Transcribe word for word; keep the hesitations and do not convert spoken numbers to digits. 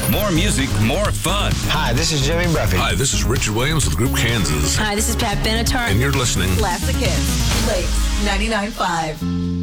More music, more fun. Hi, this is Jimmy Buffett. Hi, this is Richard Williams with Group Kansas. Hi, this is Pat Benatar. And you're listening. Blast the Kids. Lakes ninety-nine point five.